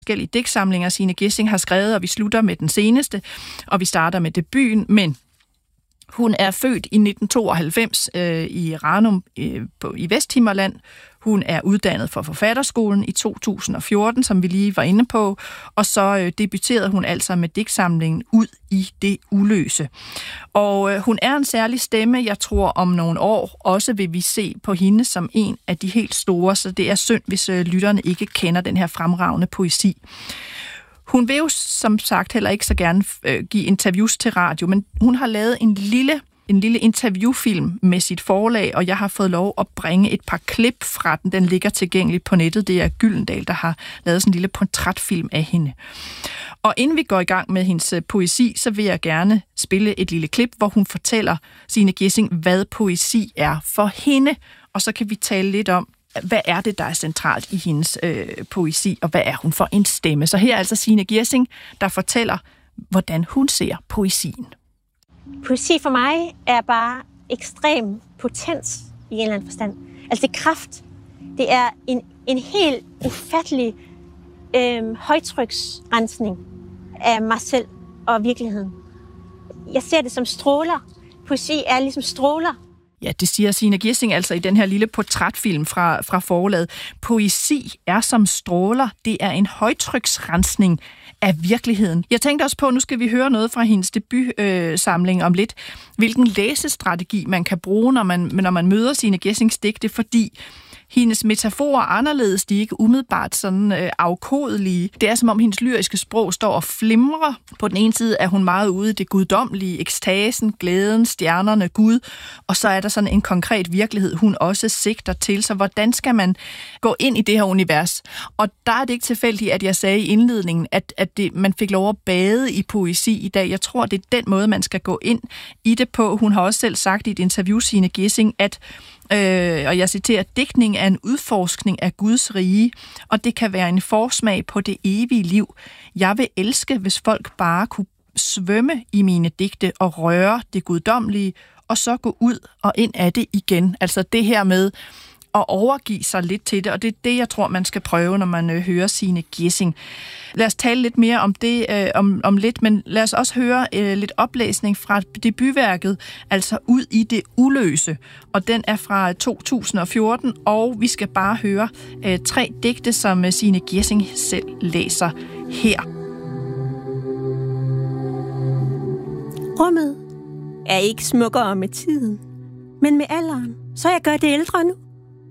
forskellige digtsamlinger, Signe Gissing har skrevet, og vi slutter med den seneste, og vi starter med debuten, men hun er født i 1992 i Ranum i Vesthimmerland. Hun er uddannet fra Forfatterskolen i 2014, som vi lige var inde på, og så debuterede hun altså med digtsamlingen Ud i det uløse. Og hun er en særlig stemme, jeg tror om nogle år også vil vi se på hende som en af de helt store, så det er synd, hvis lytterne ikke kender den her fremragende poesi. Hun vil jo som sagt heller ikke så gerne give interviews til radio, men hun har lavet en lille interviewfilm med sit forlag, og jeg har fået lov at bringe et par klip fra den. Den ligger tilgængeligt på nettet. Det er Gyldendal, der har lavet sådan en lille portrætfilm af hende. Og inden vi går i gang med hendes poesi, så vil jeg gerne spille et lille klip, hvor hun fortæller Signe Gissing, hvad poesi er for hende. Og så kan vi tale lidt om, hvad er det, der er centralt i hendes poesi, og hvad er hun for en stemme. Så her er altså Signe Gissing, der fortæller, hvordan hun ser poesien. Poesi for mig er bare ekstrem potens i en eller anden forstand. Altså det er kraft. Det er en helt ufattelig højtryksrensning af mig selv og virkeligheden. Jeg ser det som stråler. Poesi er ligesom stråler. Ja, det siger Signe Gissing altså i den her lille portrætfilm fra forlaget. Poesi er som stråler. Det er en højtryksrensning af virkeligheden. Jeg tænkte også på, nu skal vi høre noget fra hendes debutsamling om lidt, hvilken læsestrategi man kan bruge, når man møder Signe Gissings digte, fordi hendes metaforer er anderledes, de er ikke umiddelbart sådan afkodelige. Det er som om hendes lyriske sprog står og flimrer. På den ene side er hun meget ude i det guddommelige, ekstasen, glæden, stjernerne, Gud, og så er der sådan en konkret virkelighed, hun også sigter til. Så hvordan skal man gå ind i det her univers? Og der er det ikke tilfældigt, at jeg sagde i indledningen, at man fik lov at bade i poesi i dag. Jeg tror, det er den måde, man skal gå ind i det på. Hun har også selv sagt i et interview, Signe Gissing, at og jeg citerer, digtning er en udforskning af Guds rige, og det kan være en forsmag på det evige liv. Jeg vil elske, hvis folk bare kunne svømme i mine digte og røre det guddommelige, og så gå ud og ind af det igen. Altså det her med at overgive sig lidt til det, og det er det, jeg tror, man skal prøve, når man hører Signe Gissing. Lad os tale lidt mere om det om lidt, men lad os også høre lidt oplæsning fra debutværket, altså Ud i det uløse, og den er fra 2014, og vi skal bare høre 3 digte, som Signe Gissing selv læser her. Rummet er ikke smukkere med tiden, men med alderen, så jeg gør det ældre nu.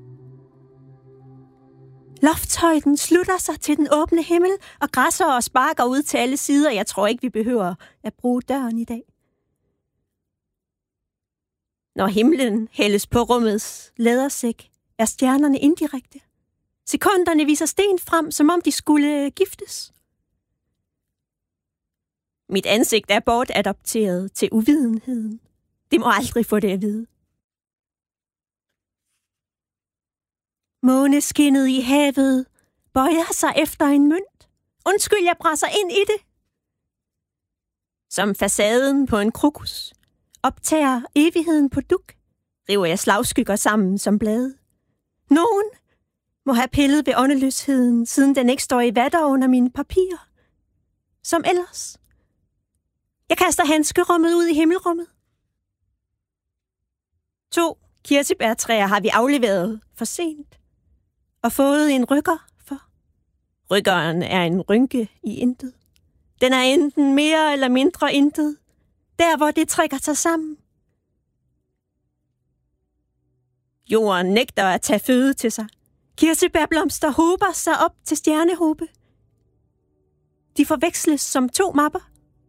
Loftshøjden slutter sig til den åbne himmel, og græsser og sparker ud til alle sider. Jeg tror ikke, vi behøver at bruge døren i dag. Når himlen hældes på rummets lædersæk, er stjernerne indirekte. Sekunderne viser sten frem, som om de skulle giftes. Mit ansigt er bortadopteret til uvidenheden. Det må aldrig få det at vide. Måneskinnet i havet bøjer sig efter en mønt. Undskyld, jeg brasser ind i det. Som facaden på en krokus optager evigheden på duk, river jeg slagskygger sammen som blade. Nogen må have pillet ved åndeløsheden, siden den ikke står i vatter under mine papirer. Som ellers. Jeg kaster handskerummet ud i himmelrummet. 2 kirsebærtræer har vi afleveret for sent og fået en rykker for. Rykkeren er en rynke i intet. Den er enten mere eller mindre intet, der hvor det trækker sig sammen. Jorden nægter at tage føde til sig. Kirsebærblomster hober sig op til stjernehobe. De forveksles som 2 mapper.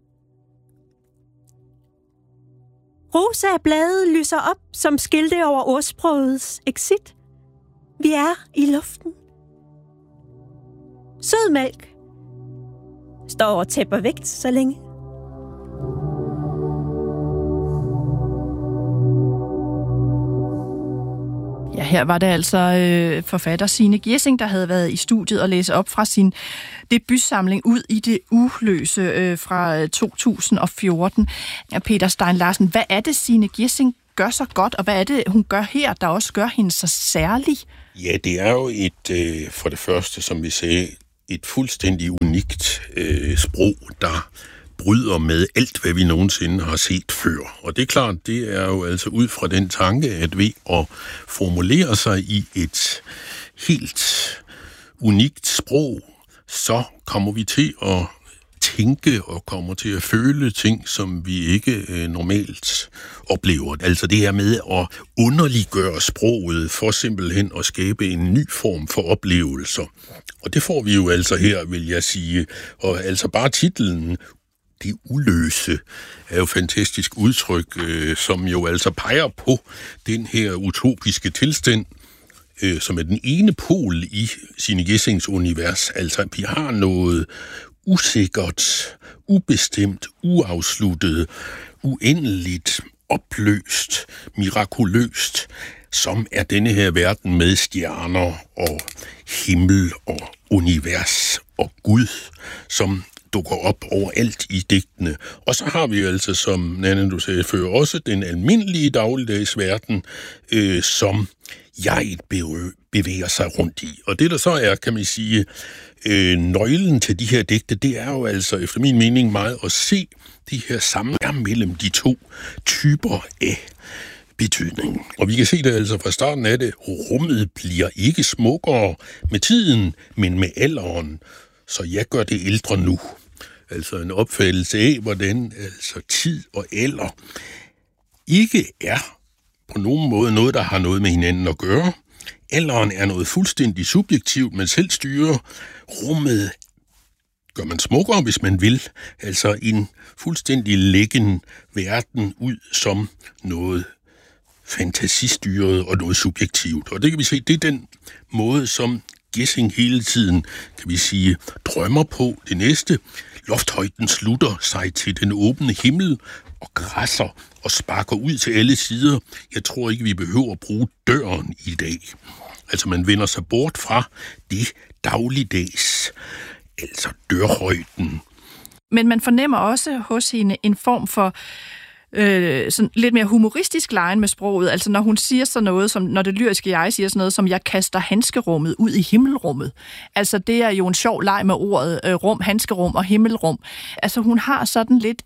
Rosa blade lyser op som skilte over ordsprogets exit. Vi er i luften. Sødmælk står og tæpper vægt så længe. Ja, her var det altså forfatter Signe Gissing, der havde været i studiet og læse op fra sin debutsamling Ud i det uløse fra 2014. Peter Stein Larsen, hvad er det, Signe Gissing gør så godt, og hvad er det, hun gør her, der også gør hende så særlig? Ja, det er jo for det første, som vi sagde, et fuldstændig unikt sprog, der bryder med alt, hvad vi nogensinde har set før. Og det er klart, det er jo altså ud fra den tanke, at ved at formulere sig i et helt unikt sprog, så kommer vi til at tænke og kommer til at føle ting, som vi ikke normalt oplever. Altså det her med at underliggøre sproget for simpelthen at skabe en ny form for oplevelser. Og det får vi jo altså her, vil jeg sige. Og altså bare titlen Det uløse er jo et fantastisk udtryk, som jo altså peger på den her utopiske tilstand, som er den ene pol i Signe Gissings univers. Altså, vi har noget usikkert, ubestemt, uafsluttet, uendeligt, opløst, mirakuløst, som er denne her verden med stjerner og himmel og univers og Gud, som dukker op overalt i digtene. Og så har vi altså, som Nanna, du sagde før, også den almindelige dagligdags verden, som jeg bevæger sig rundt i. Og det, der så er, kan man sige, nøglen til de her digte, det er jo altså, efter min mening, meget at se de her sammenhæng mellem de to typer af betydning. Og vi kan se det altså fra starten af det. Rummet bliver ikke smukkere med tiden, men med alderen. Så jeg gør det ældre nu. Altså en opfattelse af, hvordan altså tid og alder ikke er på nogen måde noget, der har noget med hinanden at gøre. Alderen er noget fuldstændig subjektivt, man selv styrer. Rummet gør man smukkere, hvis man vil. Altså en fuldstændig lækken verden ud som noget fantasistyret og noget subjektivt. Og det kan vi se, det er den måde, som Gissing hele tiden, kan vi sige, drømmer på. Det næste, lofthøjden slutter sig til den åbne himmel og græsser og sparker ud til alle sider. Jeg tror ikke, vi behøver at bruge døren i dag. Altså, man vender sig bort fra det dagligdags, altså dørhøjden. Men man fornemmer også hos hende en form for sådan lidt mere humoristisk lejen med sproget. Altså, når hun siger sådan noget, som når det lyriske jeg siger sådan noget, som jeg kaster handskerummet ud i himmelrummet. Altså, det er jo en sjov leg med ordet rum, handskerum og himmelrum. Altså, hun har sådan lidt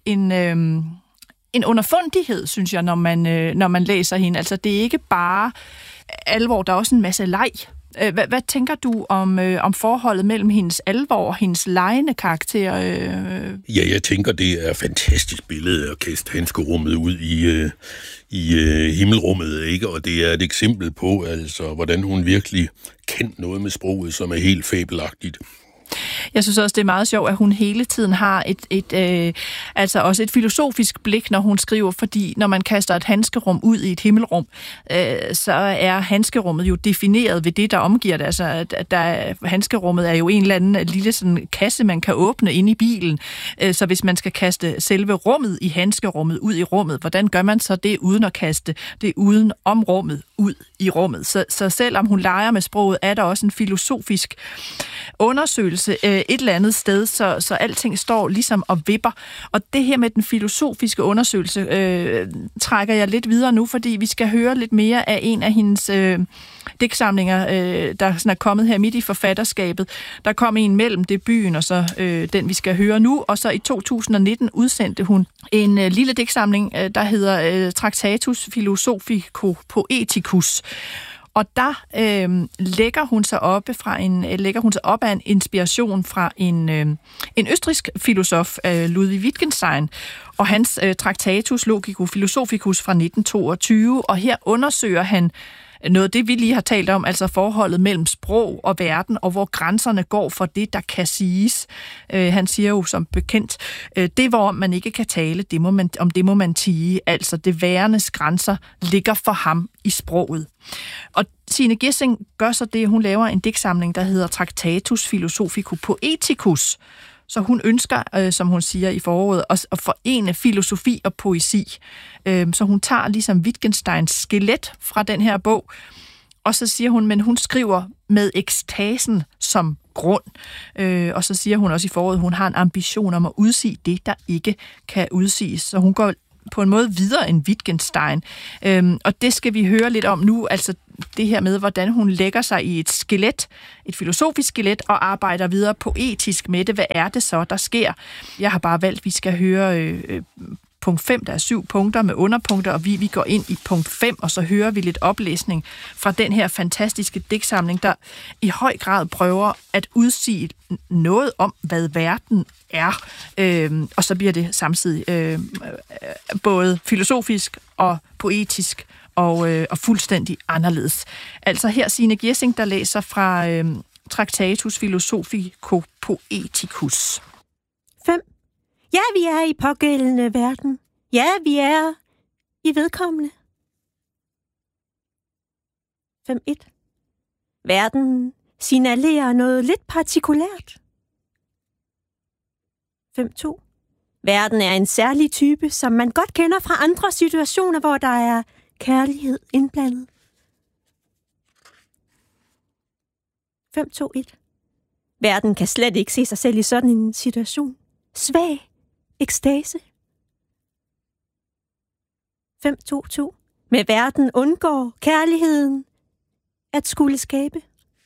en underfundighed, synes jeg, når man læser hende. Altså, det er ikke bare alvor, der er også en masse leg. Hvad tænker du om forholdet mellem hendes alvor og hendes legende karakter? Ja, jeg tænker, det er et fantastisk billede at kaste handskerummet ud i himmelrummet, ikke? Og det er et eksempel på, altså, hvordan hun virkelig kan noget med sproget, som er helt fabelagtigt. Jeg synes også, det er meget sjovt, at hun hele tiden har altså også et filosofisk blik, når hun skriver, fordi når man kaster et handskerum ud i et himmelrum, så er handskerummet jo defineret ved det, der omgiver det. Altså, handskerummet er jo en eller anden lille sådan kasse, man kan åbne inde i bilen. Så hvis man skal kaste selve rummet i handskerummet ud i rummet, hvordan gør man så det uden at kaste det uden om rummet ud i rummet? Så selvom hun leger med sproget, er der også en filosofisk undersøgelse et eller andet sted, så alting står ligesom og vipper. Og det her med den filosofiske undersøgelse trækker jeg lidt videre nu, fordi vi skal høre lidt mere af en af hendes digtsamlinger, der sådan er kommet her midt i forfatterskabet. Der kom en mellem debuten og så den, vi skal høre nu, og så i 2019 udsendte hun en lille digtsamling, der hedder Tractatus Philosophico Poeticus. Og der lægger hun sig op af en inspiration fra en østrigsk filosof, Ludwig Wittgenstein, og hans Tractatus Logico Philosophicus fra 1922, og her undersøger han noget af det, vi lige har talt om, altså forholdet mellem sprog og verden, og hvor grænserne går for det, der kan siges. Han siger jo som bekendt, det hvor man ikke kan tale, det må man tie. Altså det værendes grænser ligger for ham i sproget. Og Signe Gissing gør så det, hun laver en digtsamling, der hedder Tractatus Philosophico Poeticus. Så hun ønsker, som hun siger i foråret, at forene filosofi og poesi. Så hun tager ligesom Wittgensteins skelet fra den her bog, og så siger hun, men hun skriver med ekstasen som grund. Og så siger hun også i foråret, hun har en ambition om at udsige det, der ikke kan udsiges. Så hun går på en måde videre end Wittgenstein. Og det skal vi høre lidt om nu. Altså det her med, hvordan hun lægger sig i et skelet, et filosofisk skelet, og arbejder videre poetisk med det. Hvad er det så, der sker? Jeg har bare valgt, at vi skal høre punkt 5, der er 7 punkter med underpunkter, og vi går ind i punkt 5, og så hører vi lidt oplæsning fra den her fantastiske digtsamling, der i høj grad prøver at udsige noget om, hvad verden er. Og så bliver det samtidig både filosofisk og poetisk og fuldstændig anderledes. Altså her Signe Gissing, der læser fra Tractatus Philosophico Poeticus. 5. Ja, vi er i pågældende verden. Ja, vi er i vedkommende. 5.1. Verden signalerer noget lidt partikulært. 5.2. Verden er en særlig type, som man godt kender fra andre situationer, hvor der er kærlighed indblandet. 5.2.1. Verden kan slet ikke se sig selv i sådan en situation. Svag ekstase. 5.2.2. Med verden undgår kærligheden at skulle skabe.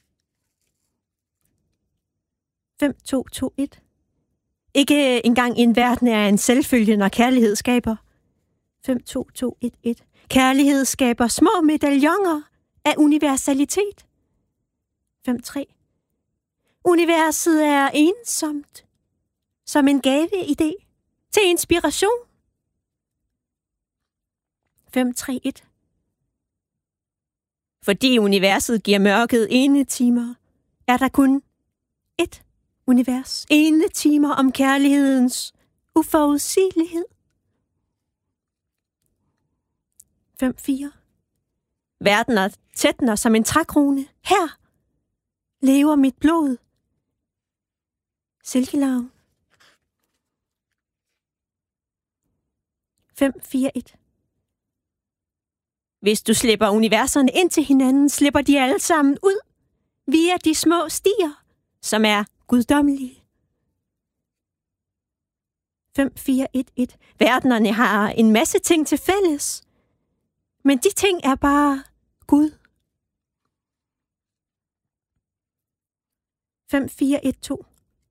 5.2.2.1. Ikke engang en verden er en selvfølge, når kærlighed skaber. 5.2.2.1.1. Kærlighed skaber små medaljoner af universalitet. 5.3. Universet er ensomt som en gaveidé til inspiration. 5.3.1. Fordi universet giver mørket enetimer, er der kun ét univers. Enetimer om kærlighedens uforudsigelighed. 5.4. Verden er tætner som en trækrone. Her lever mit blod. Silkelarven. 5.4.1. Hvis du slipper universerne ind til hinanden, slipper de alle sammen ud via de små stier, som er guddommelige. 5.4.1.1. Verdenerne har en masse ting til fælles, men de ting er bare Gud. 5.4.1.2.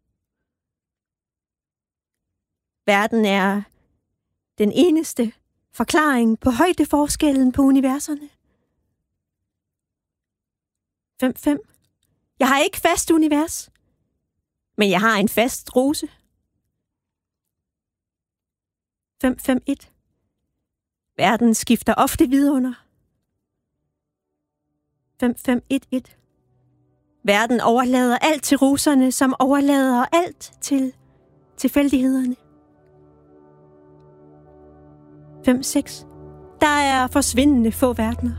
Verden er den eneste forklaring på højdeforskellen på universerne. 5.5. Jeg har ikke fast univers, men jeg har en fast rose. 5.5.1. Verden skifter ofte vidunder. 5.5.1.1. Verden overlader alt til roserne, som overlader alt til tilfældighederne. 5.6. Der er forsvindende få verdener.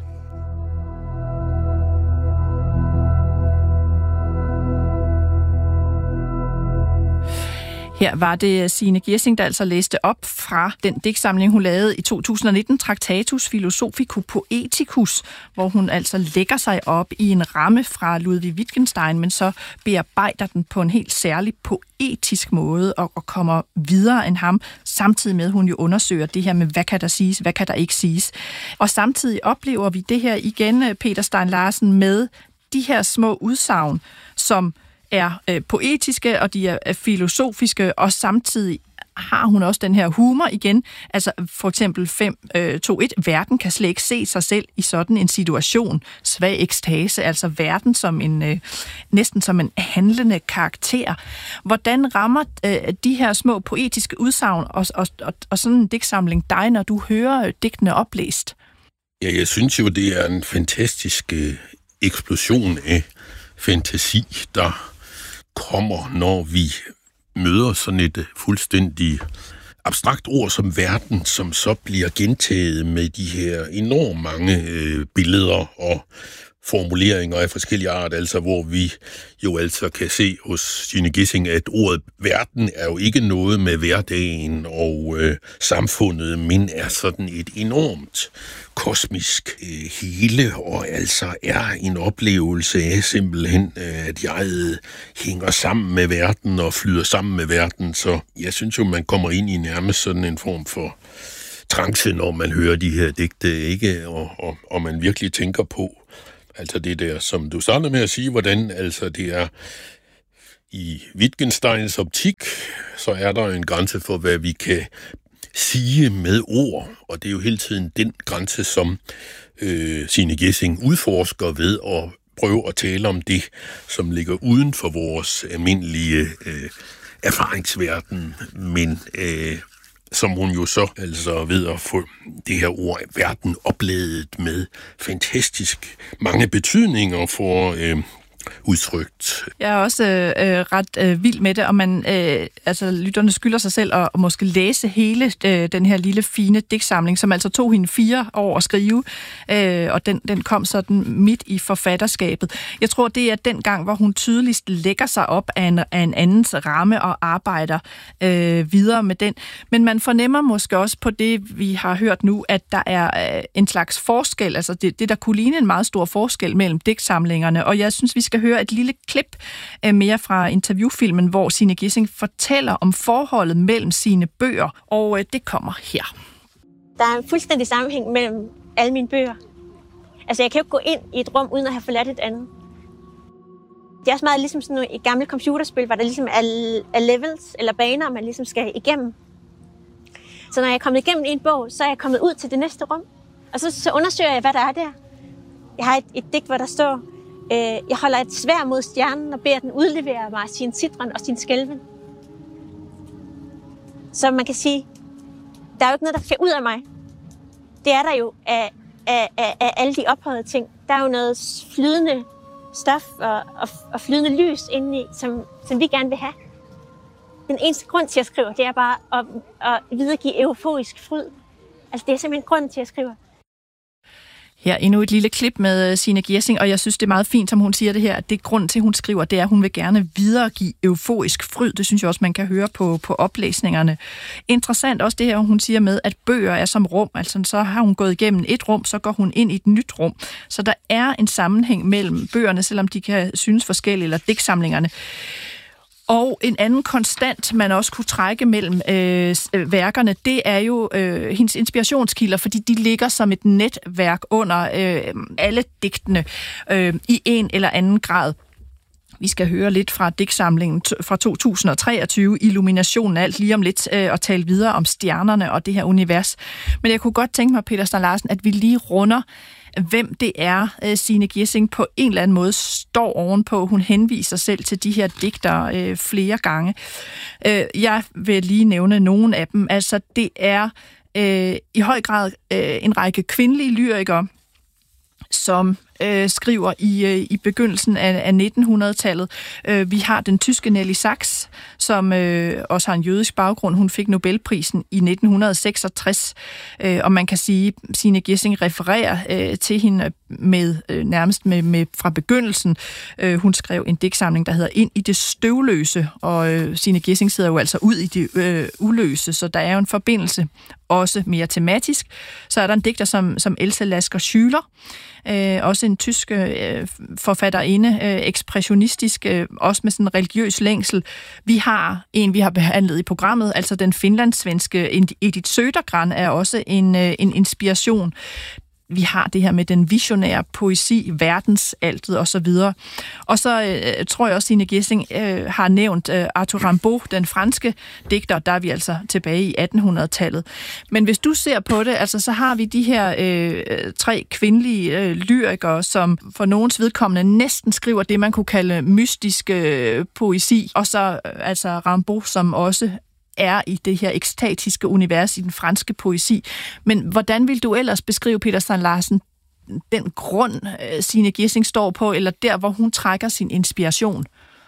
Her var det Signe Gissing, der altså læste op fra den digtsamling, hun lavede i 2019, Tractatus Philosophico Poeticus, hvor hun altså lægger sig op i en ramme fra Ludwig Wittgenstein, men så bearbejder den på en helt særlig poetisk måde og kommer videre end ham, samtidig med, at hun jo undersøger det her med, hvad kan der siges, hvad kan der ikke siges. Og samtidig oplever vi det her igen, Peter Stein Larsen, med de her små udsagn, som er poetiske, og de er filosofiske, og samtidig har hun også den her humor igen. Altså for eksempel 5.2.1. Verden kan slet ikke se sig selv i sådan en situation. Svag ekstase, altså verden som en næsten som en handlende karakter. Hvordan rammer de her små poetiske udsagn og sådan en digtsamling dig, når du hører digtene oplæst? Ja, jeg synes jo, det er en fantastisk eksplosion af fantasi, der kommer, når vi møder sådan et fuldstændig abstrakt ord som verden, som så bliver gentaget med de her enormt mange billeder og formuleringer af forskellige art, altså hvor vi jo altså kan se hos Signe Gissing, at ordet verden er jo ikke noget med hverdagen og samfundet, men er sådan et enormt kosmisk hele, og altså er en oplevelse af simpelthen, at jeg hænger sammen med verden og flyder sammen med verden, så jeg synes jo, man kommer ind i nærmest sådan en form for trance, når man hører de her digte, ikke? Og man virkelig tænker på, Altså det der, som du startede med at sige, hvordan altså det er i Wittgensteins optik, så er der en grænse for, hvad vi kan sige med ord, og det er jo hele tiden den grænse, som Signe Gissing udforsker ved at prøve at tale om det, som ligger uden for vores almindelige erfaringsverden, men som hun jo så altså ved at få det her ord verden opladet med fantastisk mange betydninger for udtrykt. Jeg er også ret vild med det, og man, lytterne skylder sig selv at måske læse hele den her lille fine digtsamling, som altså tog hende 4 år at skrive, og den kom sådan midt i forfatterskabet. Jeg tror, det er den gang, hvor hun tydeligst lægger sig op af en andens ramme og arbejder videre med den. Men man fornemmer måske også på det, vi har hørt nu, at der er en slags forskel, altså det der kunne ligne en meget stor forskel mellem digtsamlingerne, og jeg synes, vi skal høre et lille klip mere fra interviewfilmen, hvor Signe Gissing fortæller om forholdet mellem sine bøger, og det kommer her. Der er en fuldstændig sammenhæng mellem alle mine bøger. Altså, jeg kan jo ikke gå ind i et rum, uden at have forladt et andet. Det er også meget ligesom sådan et gammelt computerspil, hvor der ligesom er levels eller baner, man ligesom skal igennem. Så når jeg er kommet igennem en bog, så er jeg kommet ud til det næste rum, og så undersøger jeg, hvad der er der. Jeg har et digt, hvor der står: jeg holder et sværd mod stjernen og beder den udlevere mig sin sidren og sin skælven. Så man kan sige, der er jo ikke noget, der skal ud af mig. Det er der jo af alle de ophøjede ting. Der er jo noget flydende stof og flydende lys indeni, som vi gerne vil have. Den eneste grund til, at jeg skriver, det er bare at videregive euforisk fryd. Altså det er simpelthen grunden til, at jeg skriver. Her endnu et lille klip med Signe Gissing, og jeg synes, det er meget fint, som hun siger det her, at det grund til, hun skriver, det er, at hun vil gerne videregive euforisk fryd. Det synes jeg også, man kan høre på oplæsningerne. Interessant også det her, hun siger med, at bøger er som rum. Altså så har hun gået igennem et rum, så går hun ind i et nyt rum. Så der er en sammenhæng mellem bøgerne, selvom de kan synes forskellige, eller digtsamlingerne. Og en anden konstant, man også kunne trække mellem værkerne, det er jo hendes inspirationskilder, fordi de ligger som et netværk under alle digtene i en eller anden grad. Vi skal høre lidt fra digtsamlingen fra 2023, Illuminationen af alt, lige om lidt, og tale videre om stjernerne og det her univers. Men jeg kunne godt tænke mig, Peter Stein Larsen, at vi lige runder, hvem det er, Signe Gissing på en eller anden måde står ovenpå. Hun henviser selv til de her digtere flere gange. Jeg vil lige nævne nogle af dem. Altså, det er i høj grad en række kvindelige lyrikere, som skriver i begyndelsen af 1900-tallet. Vi har den tyske Nelly Sachs, som også har en jødisk baggrund. Hun fik Nobelprisen i 1966, og man kan sige, at Signe Gissing refererer til hende nærmest med fra begyndelsen. Hun skrev en digtsamling, der hedder Ind i det støvløse, og Signe Gissing sidder jo altså ud i det uløse, så der er jo en forbindelse, også mere tematisk. Så er der en digter som Else Lasker Schüler, også en tysk forfatterinde, ekspressionistisk, også med sådan en religiøs længsel. Vi har behandlet i programmet, altså den finlandssvenske Edith Södergran er også en inspiration. Vi har det her med den visionære poesi, verdensaltet og så videre. Og så tror jeg også, Signe Gissing har nævnt Arthur Rimbaud, den franske digter, der er vi altså tilbage i 1800-tallet. Men hvis du ser på det, altså så har vi de her 3 kvindelige lyrikere, som for nogens vedkommende næsten skriver det, man kunne kalde mystisk poesi. Og så altså Rimbaud, som også er i det her ekstatiske univers i den franske poesi. Men hvordan vil du ellers beskrive, Peter Stein Larsen, den grund, Signe Gissing står på, eller der, hvor hun trækker sin inspiration?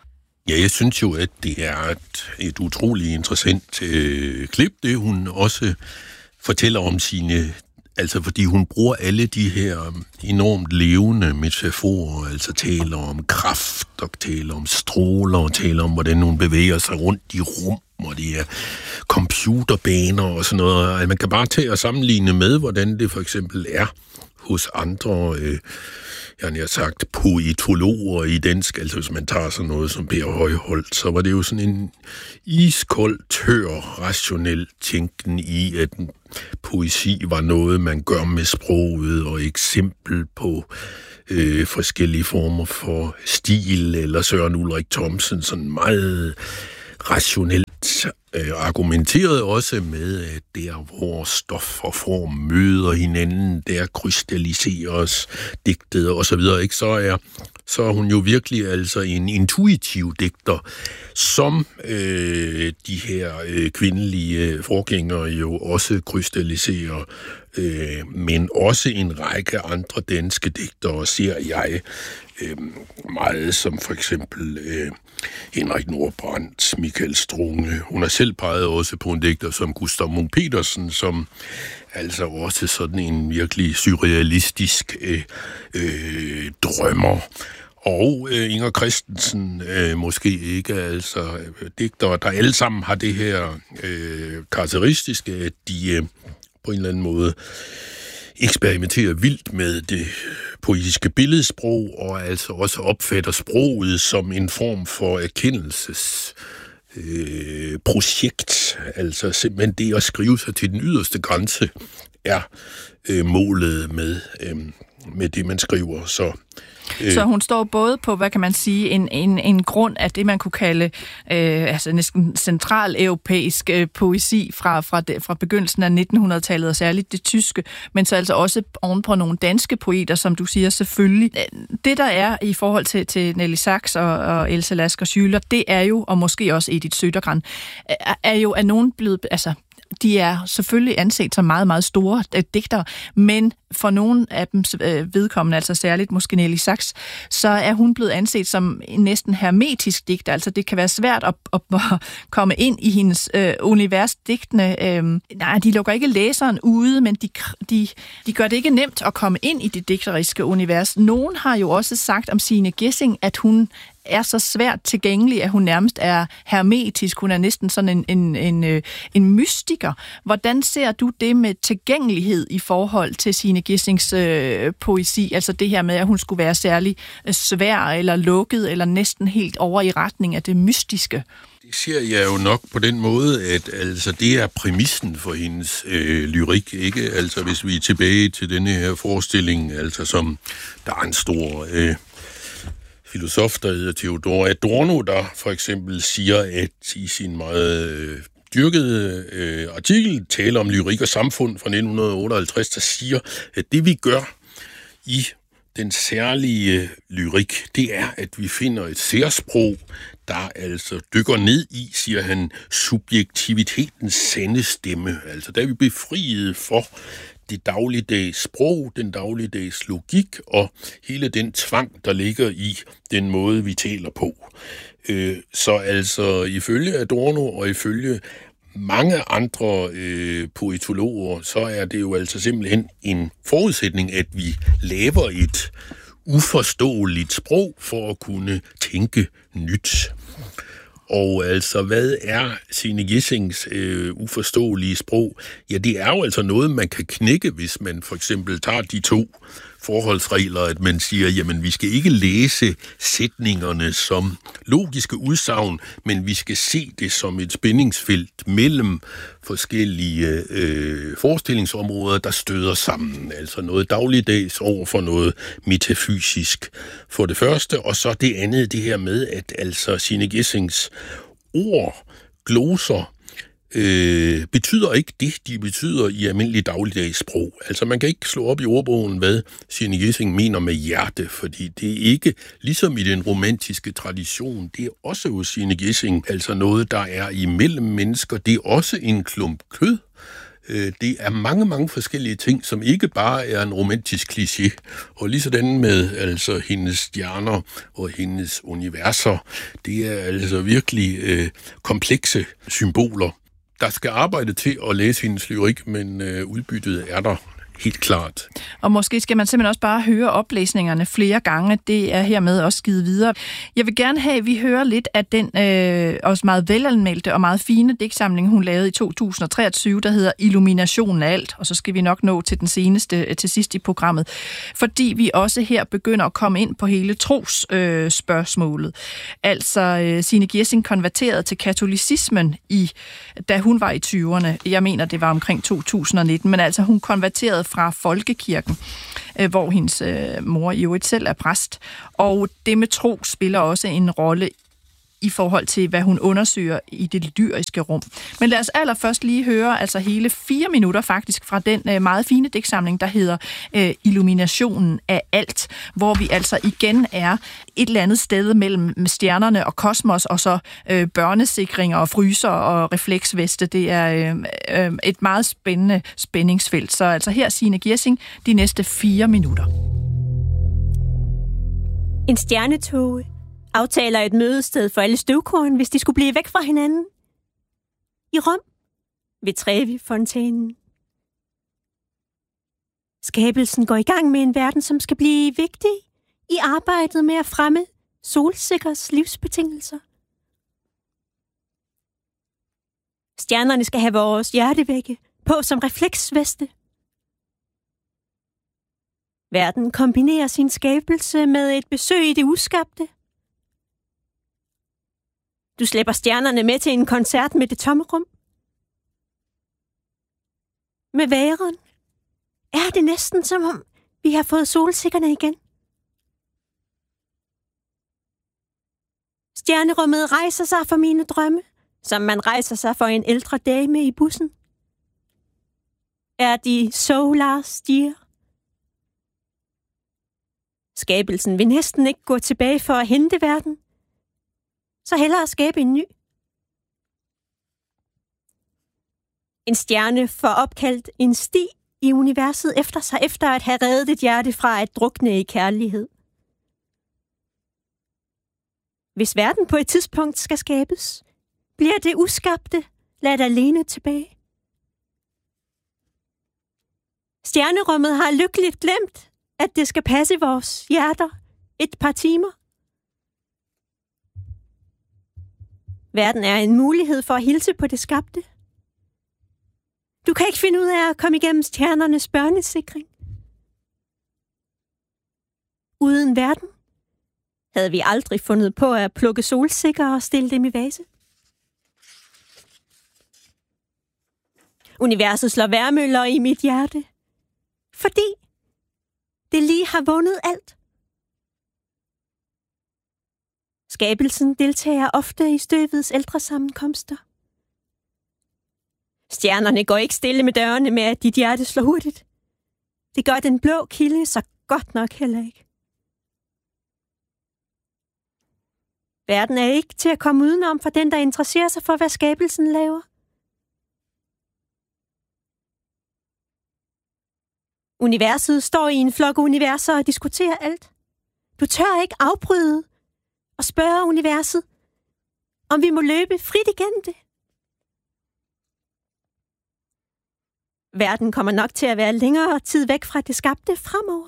Ja, jeg synes jo, at det er et utroligt interessant klip, det hun også fortæller om sine. Altså fordi hun bruger alle de her enormt levende metaforer, altså taler om kraft, og taler om stråler, og taler om, hvordan hun bevæger sig rundt i rum, og det er computerbaner og sådan noget. Man kan bare tage og sammenligne med, hvordan det for eksempel er hos andre, jeg har sagt, poetologer i dansk. Altså hvis man tager sådan noget som Per Højholt, så var det jo sådan en iskold, tør, rationel tænken i, at poesi var noget, man gør med sproget, og eksempel på forskellige former for stil, eller Søren Ulrik Thomsen, sådan meget rationelt argumenteret også med, at der hvor stof og form møder hinanden, der krystalliseres digtet og så videre, ikke? Så er hun jo virkelig altså en intuitiv digter, som de her kvindelige forgængere jo også krystalliserer, men også en række andre danske digtere ser jeg meget, som for eksempel Henrik Nordbrandt, Michael Strunge. Hun har selv peget også på en digter som Gustav Munk-Petersen, som altså også sådan en virkelig surrealistisk drømmer. Og Inger Christensen måske ikke, altså digtere, der alle sammen har det her karakteristiske, at de på en eller anden måde eksperimenterer vildt med det poetiske billedsprog, og altså også opfatter sproget som en form for erkendelsesprojekt. Altså simpelthen det at skrive sig til den yderste grænse er målet med det, man skriver. Så hun står både på, hvad kan man sige, en grund af det, man kunne kalde altså næsten centraleuropæisk poesi fra begyndelsen af 1900-tallet, og særligt det tyske, men så altså også ovenpå nogle danske poeter, som du siger selvfølgelig. Det, der er i forhold til Nelly Sachs og Else Lasker Schüler, det er jo, og måske også Edith Södergran, er jo af nogen blevet, altså de er selvfølgelig anset som meget, meget store digtere, men for nogle af dem vedkommende, altså særligt måske Nelly Sachs, så er hun blevet anset som en næsten hermetisk digter. Altså det kan være svært at komme ind i hendes univers digtene. Nej, de lukker ikke læseren ude, men de gør det ikke nemt at komme ind i det digteriske univers. Nogen har jo også sagt om Signe Gissing, at hun er så svært tilgængelig, at hun nærmest er hermetisk. Hun er næsten sådan en mystiker. Hvordan ser du det med tilgængelighed i forhold til Signe Gissings poesi? Altså det her med, at hun skulle være særlig svær eller lukket, eller næsten helt over i retning af det mystiske. Det ser jeg jo nok på den måde, at altså, det er præmissen for hendes lyrik, ikke? Altså hvis vi er tilbage til denne her forestilling, altså som der er en stor filosof, der hedder Theodor Adorno, der for eksempel siger, at i sin meget dyrkede artikel, taler om lyrik og samfund fra 1958, der siger, at det vi gør i den særlige lyrik, det er, at vi finder et særsprog, der altså dykker ned i, siger han, subjektivitetens sande stemme. Altså der er vi befriet for det dagligdags sprog, den dagligdags logik og hele den tvang, der ligger i den måde, vi taler på. Så altså ifølge Adorno og ifølge mange andre poetologer, så er det jo altså simpelthen en forudsætning, at vi laver et uforståeligt sprog for at kunne tænke nyt. Og altså, hvad er Signe Gissings uforståelige sprog? Ja, det er jo altså noget, man kan knække, hvis man for eksempel tager de to forholdsregler, at man siger, jamen vi skal ikke læse sætningerne som logiske udsagn, men vi skal se det som et spændingsfelt mellem forskellige forestillingsområder, der støder sammen. Altså noget dagligdags over for noget metafysisk for det første, og så det andet, det her med, at altså Signe Gissings ord, gloser, betyder ikke det, de betyder i almindelig dagligdags sprog. Altså man kan ikke slå op i ordbogen, hvad Signe Gissing mener med hjerte, fordi det er ikke, ligesom i den romantiske tradition, det er også hos Signe Gissing, altså noget, der er imellem mennesker, det er også en klump kød. Det er mange, mange forskellige ting, som ikke bare er en romantisk kliché. Og lige sådan med altså hendes stjerner og hendes universer, det er altså virkelig komplekse symboler. Der skal arbejde til at læse hendes lyrik, men udbyttet er der helt klart. Og måske skal man simpelthen også bare høre oplæsningerne flere gange. Det er hermed også givet videre. Jeg vil gerne have, at vi hører lidt af den også meget velanmeldte og meget fine digtsamling, hun lavede i 2023, der hedder Illuminationen af alt. Og så skal vi nok nå til den seneste, til sidst i programmet. Fordi vi også her begynder at komme ind på hele trosspørgsmålet. Altså, Signe Gissing konverterede til katolicismen, da hun var i 20'erne. Jeg mener, det var omkring 2019, men altså hun konverterede fra folkekirken, hvor hendes mor i øvrigt selv er præst. Og det med tro spiller også en rolle i forhold til, hvad hun undersøger i det lyriske rum. Men lad os allerførst lige høre altså hele 4 minutter faktisk fra den meget fine digtsamling, der hedder Illuminationen af alt, hvor vi altså igen er et eller andet sted mellem stjernerne og kosmos, og så børnesikringer og fryser og refleksveste. Det er et meget spændende spændingsfelt. Så altså her Signe Gjersing, de næste 4 minutter. En stjernetåge aftaler et mødested for alle støvkorn, hvis de skulle blive væk fra hinanden. I Rom, ved Trevi-fontænen. Skabelsen går i gang med en verden, som skal blive vigtig i arbejdet med at fremme solsikkers livsbetingelser. Stjernerne skal have vores hjertevægge på som refleksveste. Verden kombinerer sin skabelse med et besøg i det uskabte. Du slæber stjernerne med til en koncert med det tomme rum. Med væren er det næsten som om, vi har fået solsikkerne igen. Stjernerummet rejser sig for mine drømme, som man rejser sig for en ældre dame i bussen. Er de solar stier? Skabelsen vil næsten ikke gå tilbage for at hente verden. Så hellere skabe en ny. En stjerne får opkaldt en sti i universet efter sig, efter at have reddet et hjerte fra at drukne i kærlighed. Hvis verden på et tidspunkt skal skabes, bliver det uskabte ladt alene tilbage. Stjernerummet har lykkeligt glemt, at det skal passe vores hjerter et par timer. Verden er en mulighed for at hilse på det skabte. Du kan ikke finde ud af at komme igennem stjernernes børnesikring. Uden verden havde vi aldrig fundet på at plukke solsikker og stille dem i vase. Universet slår vejrmøller i mit hjerte, fordi det lige har vundet alt. Skabelsen deltager ofte i støvets ældre sammenkomster. Stjernerne går ikke stille med dørene med, at dit hjerte slår hurtigt. Det gør den blå kilde så godt nok heller ikke. Verden er ikke til at komme udenom for den, der interesserer sig for, hvad skabelsen laver. Universet står i en flok universer og diskuterer alt. Du tør ikke afbryde og spørge universet, om vi må løbe frit igennem det. Verden kommer nok til at være længere tid væk fra det skabte fremover.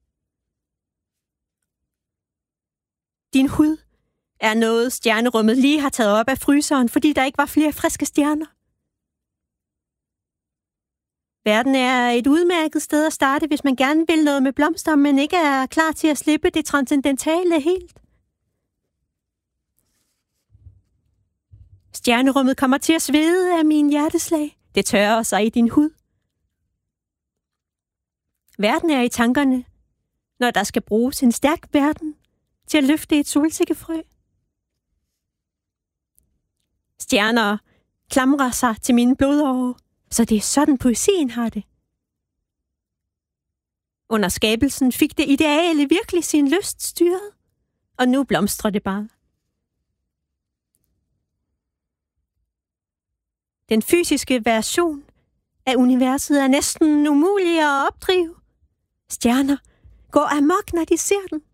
Din hud er noget, stjernerummet lige har taget op af fryseren, fordi der ikke var flere friske stjerner. Verden er et udmærket sted at starte, hvis man gerne vil noget med blomster, men ikke er klar til at slippe det transcendentale helt. Stjernerummet kommer til at svede af min hjerteslag. Det tørrer sig i din hud. Verden er i tankerne, når der skal bruges en stærk verden til at løfte et solsikkefrø. Stjerner klamrer sig til mine blodårer, så det er sådan poesien har det. Under skabelsen fik det ideale virkelig sin lyst styret, og nu blomstrer det bare. Den fysiske version af universet er næsten umulig at opdrive. Stjerner går amok, når de ser den.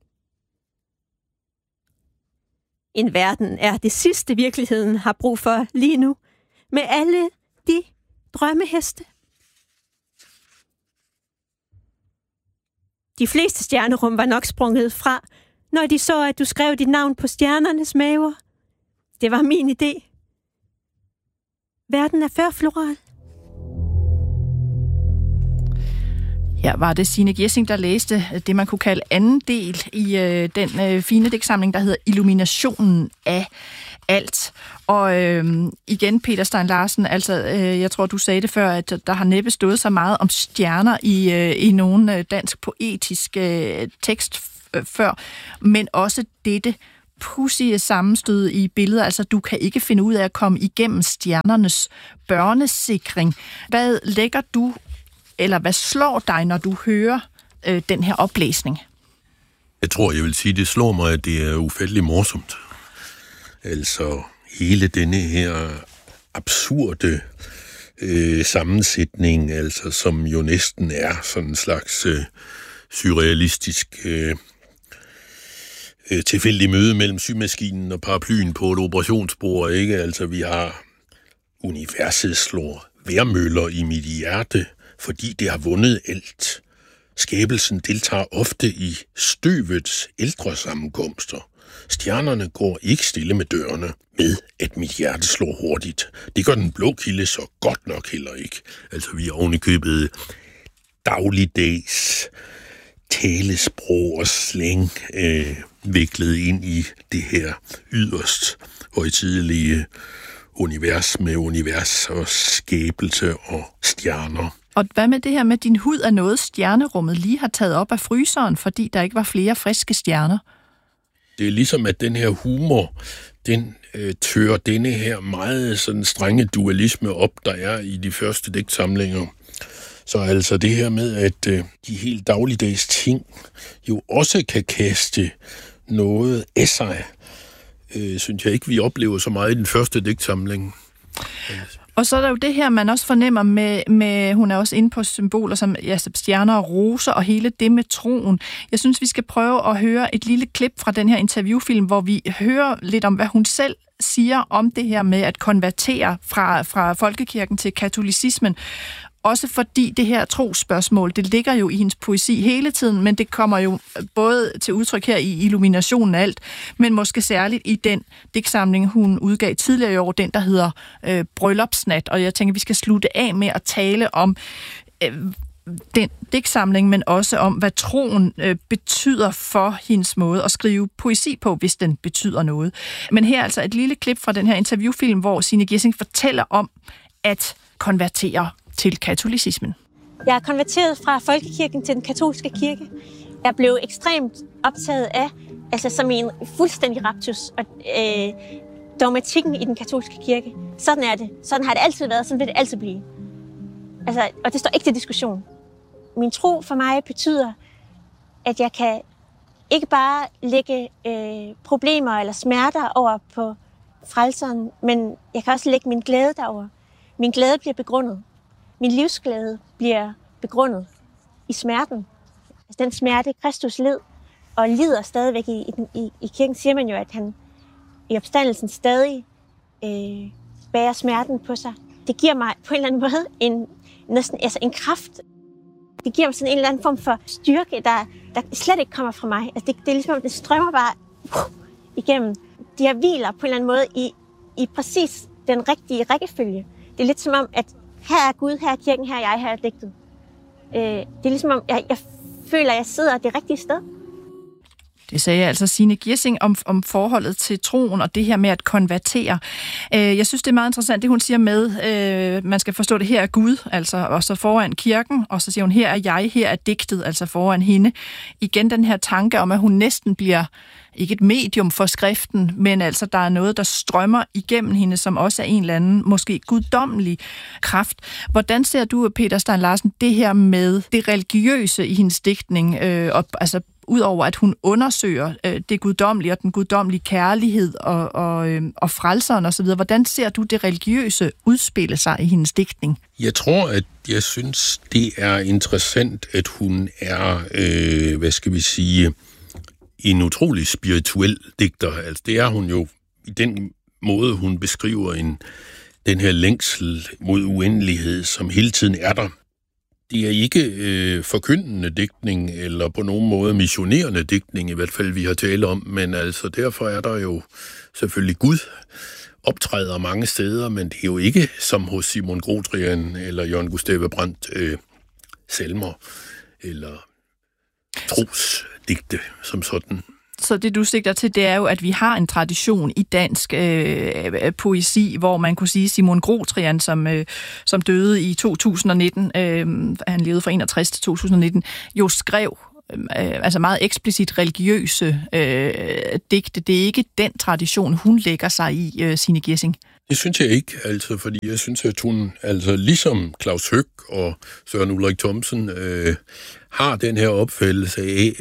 En verden er det sidste virkeligheden har brug for lige nu, med alle de drømmeheste. De fleste stjernerum var nok sprunget fra, når de så, at du skrev dit navn på stjernernes maver. Det var min idé. Verden er før floral. Her var det Signe Gjessing, der læste det, man kunne kalde anden del i den fine digtsamling, der hedder Illuminationen af alt. Og igen, Peter Stein Larsen, altså jeg tror, du sagde det før, at der har næppe stået så meget om stjerner i nogen dansk poetisk tekst før, men også dette pudsige sammenstød i billeder. Altså, du kan ikke finde ud af at komme igennem stjernernes børnesikring. Hvad lægger du, eller hvad slår dig, når du hører den her oplæsning? Jeg tror, jeg vil sige, det slår mig, at det er ufattelig morsomt. Altså, hele denne her absurde sammensætning, altså, som jo næsten er sådan en slags surrealistisk tilfældig møde mellem symaskinen og paraplyen på et operationsbord, ikke? Altså, vi har universet slår vejrmøller i mit hjerte, fordi det har vundet alt. Skabelsen deltager ofte i støvets ældre sammenkomster. Stjernerne går ikke stille med dørene med, at mit hjerte slår hurtigt. Det gør den blå kilde så godt nok heller ikke. Altså, vi er ovenikøbet dagligdags talesprog og slang viklet ind i det her yderst højtidelige univers med univers og skabelse og stjerner. Og hvad med det her med, din hud er noget, stjernerummet lige har taget op af fryseren, fordi der ikke var flere friske stjerner? Det er ligesom, at den her humor, den tør denne her meget sådan strenge dualisme op, der er i de første digtsamlinger. Så altså det her med, at de helt dagligdags ting jo også kan kaste noget af sig, synes jeg ikke, vi oplever så meget i den første digtsamling. Og så er der jo det her, man også fornemmer med hun er også inde på symboler som stjerner og roser og hele det med troen. Jeg synes, vi skal prøve at høre et lille klip fra den her interviewfilm, hvor vi hører lidt om, hvad hun selv siger om det her med at konvertere fra folkekirken til katolicismen. Også fordi det her trosspørgsmål, det ligger jo i hendes poesi hele tiden, men det kommer jo både til udtryk her i Illuminationen af alt, men måske særligt i den digtsamling, hun udgav tidligere i år, den der hedder Bryllupsnat. Og jeg tænker, vi skal slutte af med at tale om den digtsamling, men også om, hvad troen betyder for hendes måde at skrive poesi på, hvis den betyder noget. Men her altså et lille klip fra den her interviewfilm, hvor Signe Gjessing fortæller om at konvertere til katolicismen. Jeg er konverteret fra folkekirken til den katolske kirke. Jeg blev ekstremt optaget af, altså som en fuldstændig raptus, og dogmatikken i den katolske kirke. Sådan er det. Sådan har det altid været, sådan vil det altid blive. Altså, og det står ikke til diskussion. Min tro for mig betyder, at jeg kan ikke bare lægge problemer eller smerter over på frelseren, men jeg kan også lægge min glæde derover. Min glæde bliver begrundet. Min livsglæde bliver begrundet i smerten. Altså den smerte, Kristus led og lider stadigvæk i kirken, siger man jo, at han i opstandelsen stadig bærer smerten på sig. Det giver mig på en eller anden måde en kraft. Det giver mig sådan en eller anden form for styrke, der slet ikke kommer fra mig. Altså det er ligesom, at det strømmer bare igennem. De her hviler på en eller anden måde i præcis den rigtige rækkefølge. Det er lidt som om, at her er Gud, her er kirken, her er jeg, her er digtet. Det er ligesom om, jeg føler, at jeg sidder det rigtige sted. Det sagde altså Signe Gjessing om forholdet til troen og det her med at konvertere. Jeg synes, det er meget interessant, det hun siger med, man skal forstå det, her er Gud, altså, og så foran kirken, og så siger hun, her er jeg, her er digtet, altså foran hende. Igen den her tanke om, at hun næsten bliver ikke et medium for skriften, men altså der er noget, der strømmer igennem hende, som også er en eller anden, måske guddommelig kraft. Hvordan ser du, Peter Stein Larsen, det her med det religiøse i hendes digtning, altså udover at hun undersøger det guddommelige og den guddommelige kærlighed og frelseren osv., hvordan ser du det religiøse udspille sig i hendes digtning? Jeg tror, at jeg synes, det er interessant, at hun er, en utrolig spirituel digter. Altså, det er hun jo i den måde, hun beskriver den her længsel mod uendelighed, som hele tiden er der. Det er ikke forkyndende digtning, eller på nogen måde missionerende digtning, i hvert fald vi har talt om, men altså derfor er der jo selvfølgelig Gud optræder mange steder, men det er jo ikke som hos Simon Grodrian eller Jørgen Gustave Brandt salmer. eller trosdigte som sådan. Så det, du sigter til, det er jo, at vi har en tradition i dansk poesi, hvor man kunne sige, Simon Grotrian, som døde i 2019, han levede fra 61 til 2019, jo skrev altså meget eksplicit religiøse digte. Det er ikke den tradition, hun lægger sig i, Signe Gissing. Det synes jeg ikke, altså, fordi jeg synes, at hun, altså ligesom Claus Høck og Søren Ulrik Thomsen, har den her opfattelse af,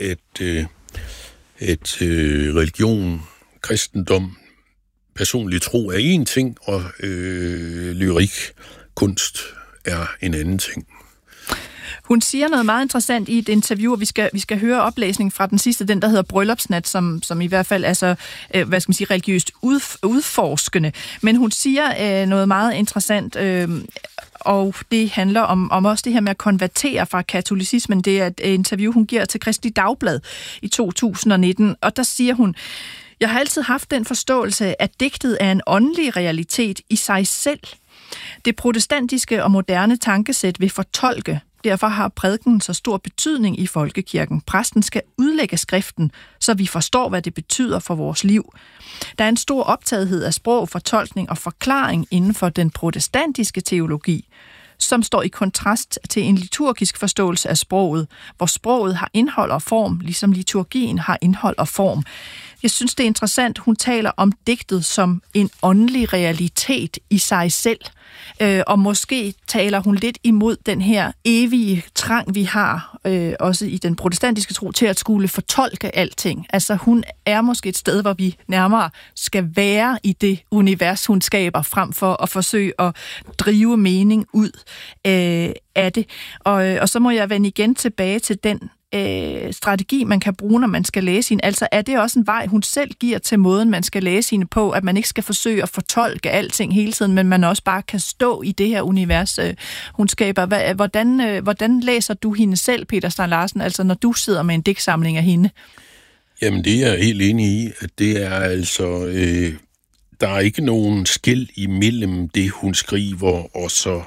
at religion, kristendom, personlig tro er en ting, og lyrik, kunst er en anden ting. Hun siger noget meget interessant i et interview, og vi skal høre oplæsning fra den sidste, den der hedder Bryllupsnat, som i hvert fald er så, religiøst udforskende. Men hun siger noget meget interessant, og det handler om også det her med at konvertere fra katolicismen. Det er et interview, hun giver til Kristeligt Dagblad i 2019, og der siger hun: "Jeg har altid haft den forståelse, at digtet er en åndelig realitet i sig selv. Det protestantiske og moderne tankesæt vil fortolke. Derfor har prædiken så stor betydning i folkekirken. Præsten skal udlægge skriften, så vi forstår, hvad det betyder for vores liv. Der er en stor optagethed af sprog, fortolkning og forklaring inden for den protestantiske teologi, som står i kontrast til en liturgisk forståelse af sproget, hvor sproget har indhold og form, ligesom liturgien har indhold og form." Jeg synes, det er interessant, hun taler om digtet som en åndelig realitet i sig selv, og måske taler hun lidt imod den her evige trang, vi har, også i den protestantiske tro, til at skulle fortolke alting. Altså, hun er måske et sted, hvor vi nærmere skal være i det univers, hun skaber, frem for at forsøge at drive mening ud af det. Og så må jeg vende igen tilbage til den strategi, man kan bruge, når man skal læse hende. Altså, er det også en vej, hun selv giver til måden, man skal læse hende på, at man ikke skal forsøge at fortolke alting hele tiden, men man også bare kan stå i det her univers, hun skaber. Hvordan læser du hende selv, Peter Stein Larsen, altså når du sidder med en digtsamling af hende? Jamen, det er jeg helt enig i, at det er altså... der er ikke nogen skel imellem det, hun skriver, og så...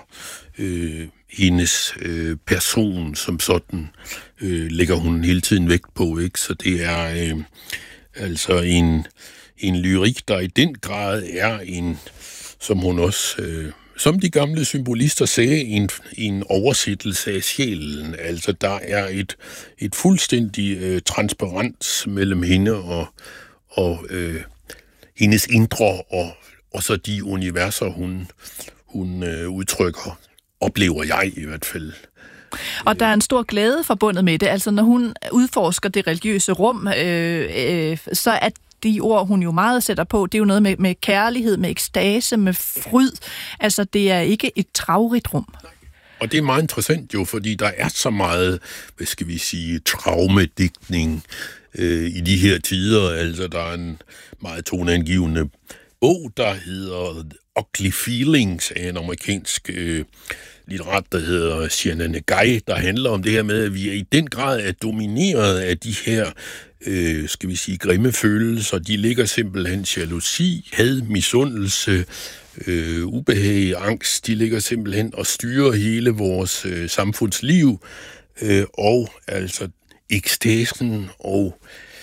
hendes person som sådan lægger hun hele tiden vægt på, ikke? Så det er altså en lyrik, der i den grad er en, som hun også, som de gamle symbolister sagde, en oversættelse af sjælen. Altså der er et fuldstændig transparens mellem hende og hendes indre, og så de universer, hun udtrykker. Oplever jeg i hvert fald. Og der er en stor glæde forbundet med det. Altså, når hun udforsker det religiøse rum, så er de ord, hun jo meget sætter på, det er jo noget med kærlighed, med ekstase, med fryd. Altså, det er ikke et travrigt rum. Og det er meget interessant jo, fordi der er så meget, hvad skal vi sige, traumedigtning i de her tider. Altså, der er en meget toneangivende bog, der hedder Ugly Feelings af en amerikansk litterat, der hedder Sienna Negay, der handler om det her med, at vi i den grad er domineret af de her, skal vi sige, grimme følelser. De ligger simpelthen jalousi, had, misundelse, ubehag, angst. De ligger simpelthen og styrer hele vores samfundsliv, og altså ekstasen og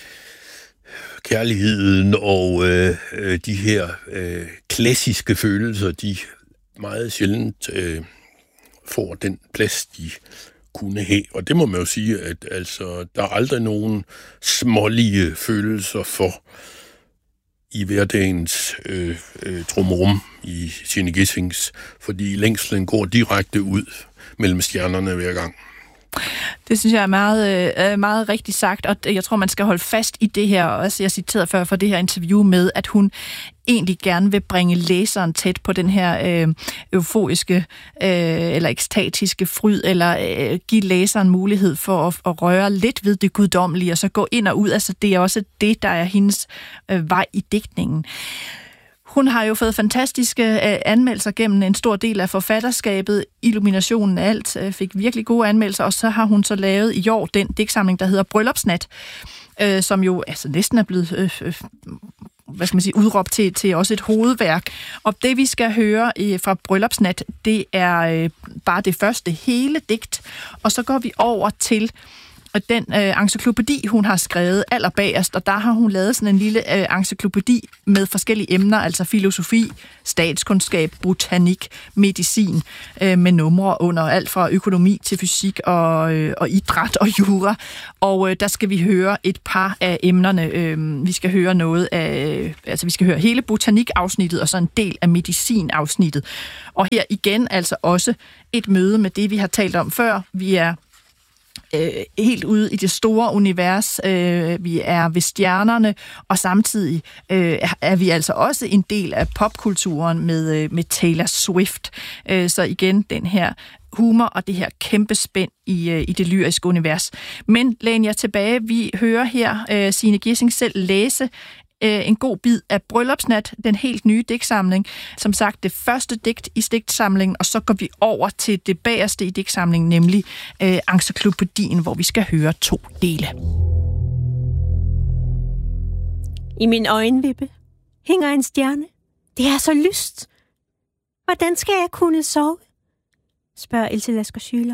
kærligheden og de her klassiske følelser, de meget sjældent får den plads, de kunne have. Og det må man jo sige, at altså, der er aldrig nogen smålige følelser for i hverdagens trumrum i Signe Gissings, fordi længslen går direkte ud mellem stjernerne hver gang. Det synes jeg er meget, meget rigtigt sagt, og jeg tror, man skal holde fast i det her, også jeg citerede før for det her interview med, at hun egentlig gerne vil bringe læseren tæt på den her euforiske eller ekstatiske fryd, eller give læseren mulighed for at røre lidt ved det guddommelige, og så gå ind og ud. Altså, det er også det, der er hendes vej i digtningen. Hun har jo fået fantastiske anmeldelser gennem en stor del af forfatterskabet. Illuminationen af alt fik virkelig gode anmeldelser, og så har hun så lavet i år den digtsamling, der hedder Bryllupsnat, som jo altså næsten er blevet udråb til også et hovedværk. Og det, vi skal høre fra Bryllupsnat, det er bare det første hele digt, og så går vi over til den encyklopædi, hun har skrevet allerbagerst, og der har hun lavet sådan en lille encyklopædi med forskellige emner, altså filosofi, statskundskab, botanik, medicin, med numre under alt fra økonomi til fysik og idræt og jura. Og der skal vi høre et par af emnerne. Vi skal høre vi skal høre hele botanikafsnittet og så en del af medicinafsnittet. Og her igen altså også et møde med det, vi har talt om før. Vi er helt ude i det store univers. Vi er ved stjernerne, og samtidig er vi altså også en del af popkulturen med Taylor Swift. Så igen den her humor og det her kæmpe spænd i det lyriske univers. Men læn jer tilbage. Vi hører her Signe Gissing selv læse en god bid af Bryllupsnat, den helt nye digtsamling. Som sagt, det første digt i digtsamlingen, og så går vi over til det bagerste i digtsamlingen, nemlig encyklopædien, hvor vi skal høre 2 dele. I min øjenvippe hænger en stjerne. Det er så lyst. Hvordan skal jeg kunne sove? Spørger Else Lasker Schüler.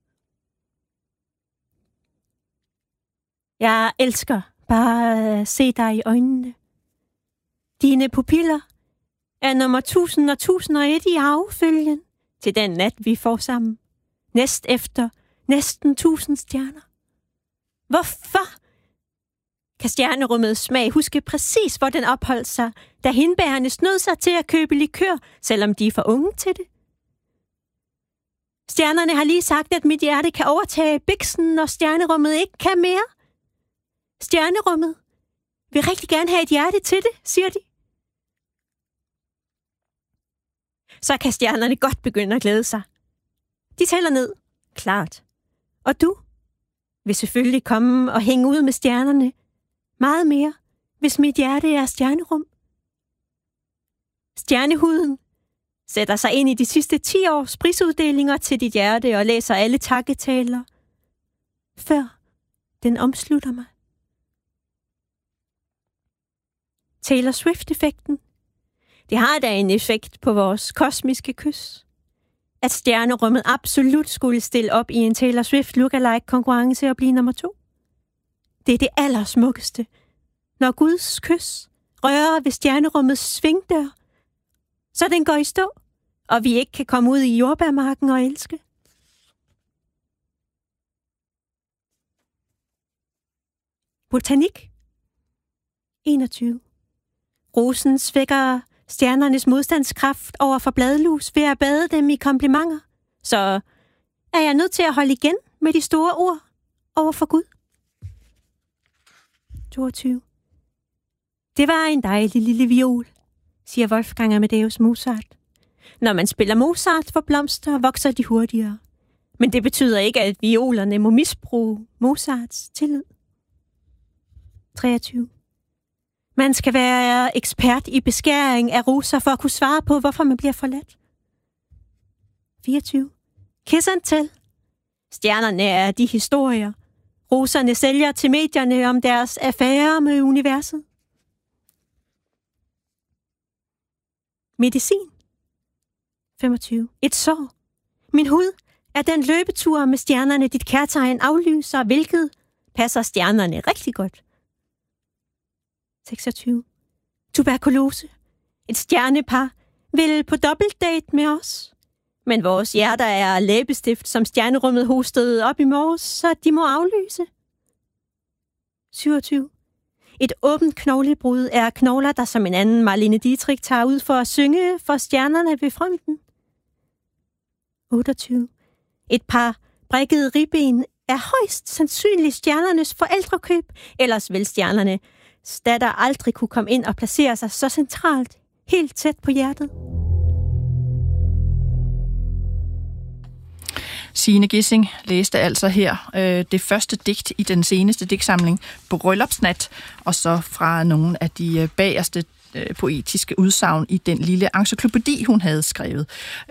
Jeg elsker bare at se dig i øjnene. Dine pupiller er nummer 1001 i arvefølgen til den nat, vi får sammen. Næst efter næsten 1000 stjerner. Hvorfor kan stjernerummets smag huske præcis, hvor den opholdt sig, da hindbærerne snød sig til at købe likør, selvom de er for unge til det? Stjernerne har lige sagt, at mit hjerte kan overtage biksen, når stjernerummet ikke kan mere. Stjernerummet vil rigtig gerne have et hjerte til det, siger de. Så kan stjernerne godt begynde at glæde sig. De tæller ned, klart. Og du vil selvfølgelig komme og hænge ud med stjernerne meget mere, hvis mit hjerte er stjernerum. Stjernehuden sætter sig ind i de sidste 10 års prisuddelinger til dit hjerte og læser alle takketaler, før den omslutter mig. Taylor Swift-effekten. Det har da en effekt på vores kosmiske kys. At stjernerummet absolut skulle stille op i en Taylor Swift lookalike-konkurrence og blive nummer 2. Det er det allersmukkeste, når Guds kys rører ved stjernerummets svingdør, så den går i stå, og vi ikke kan komme ud i jordbærmarken og elske. Botanik. 21. Rosen svækker stjernernes modstandskraft over for bladlus ved at bade dem i komplimenter. Så er jeg nødt til at holde igen med de store ord over for Gud. 22. Det var en dejlig lille viol, siger Wolfgang Amadeus Mozart. Når man spiller Mozart for blomster, vokser de hurtigere. Men det betyder ikke, at violerne må misbruge Mozarts tillid. 23. Man skal være ekspert i beskæring af roser for at kunne svare på, hvorfor man bliver forladt. 24. Kiss and tell. Stjernerne er de historier, roserne sælger til medierne om deres affærer med universet. Medicin. 25. Et sår. Min hud er den løbetur med stjernerne, dit kærtegn aflyser, hvilket passer stjernerne rigtig godt. 26. Tuberkulose. Et stjernepar vil på dobbeltdate med os. Men vores hjerter er læbestift, som stjernerummet hostede op i morges, så de må aflyse. 27. Et åbent knoglebrud er knogler, der som en anden Marlene Dietrich tager ud for at synge for stjernerne ved fronten. 28. Et par brækkede ribben er højst sandsynligt stjernernes forældrekøb, ellers vil stjernerne datter aldrig kunne komme ind og placere sig så centralt, helt tæt på hjertet. Signe Gissing læste altså her det første digt i den seneste digtsamling, Bryllupsnat, og så fra nogle af de bagerste poetiske udsagn i den lille encyklopædi, hun havde skrevet.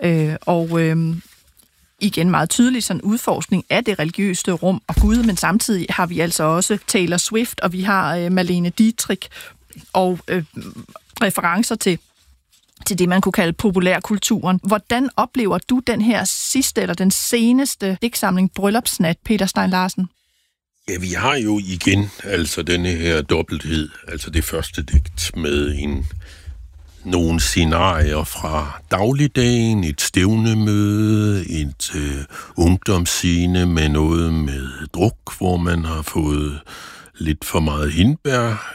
Igen meget tydeligt sådan udforskning af det religiøse rum og Gud, men samtidig har vi altså også Taylor Swift, og vi har Marlene Dietrich, og referencer til det, man kunne kalde populærkulturen. Hvordan oplever du den her sidste eller den seneste digtsamling Bryllupsnat, Peter Stein Larsen? Ja, vi har jo igen altså denne her dobbelthed, altså det første digt med nogle scenarier fra dagligdagen, et stævnemøde, et ungdomsscene med noget med druk, hvor man har fået lidt for meget hindbær,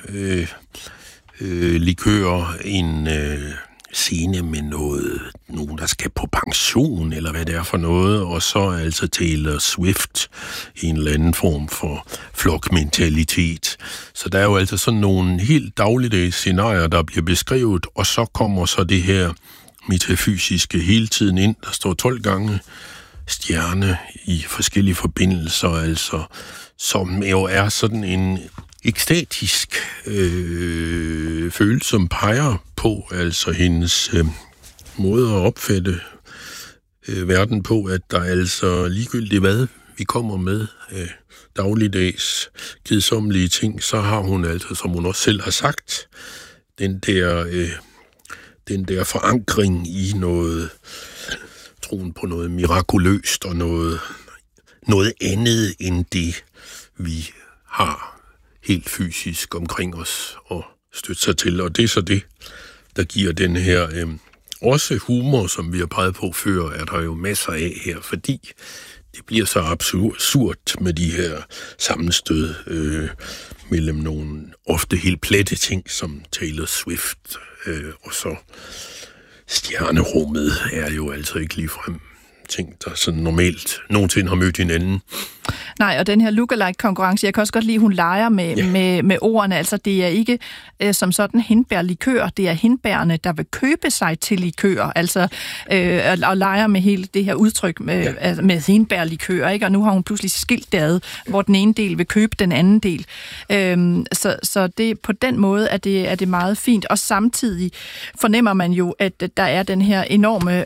likør, en scene med nogen, der skal på pension, eller hvad det er for noget, og så altså Taylor Swift i en eller anden form for flokmentalitet. Så der er jo altså sådan nogle helt dagligdags scenarier, der bliver beskrevet, og så kommer så det her metafysiske hele tiden ind. Der står 12 gange stjerne i forskellige forbindelser, altså, som jo er sådan en ekstatisk følelse, som peger på altså hendes måde at opfatte verden på, at der altså ligegyldigt hvad vi kommer med dagligdags kedsommelige ting, så har hun altså, som hun også selv har sagt, den der forankring i noget, troen på noget mirakuløst og noget andet end det, vi har helt fysisk omkring os og støtte sig til. Og det er så det, der giver den her også humor, som vi har peget på før, er der jo masser af her, fordi det bliver så absurd med de her sammenstød mellem nogle ofte helt platte ting, som Taylor Swift, og så stjernerummet er jo altså ikke ligefrem ting, der sådan normalt nogensinde har mødt hinanden. Nej, og den her lookalike-konkurrence, jeg kan også godt lide, hun leger med ordene. Altså, det er ikke som sådan hindbærlikør, det er hindbærene, der vil købe sig til likør. Altså, og leger med hele det her udtryk med hindbærlikør, ikke? Og nu har hun pludselig skilt det ad, hvor den ene del vil købe den anden del. Så det, på den måde er det meget fint. Og samtidig fornemmer man jo, at der er den her enorme,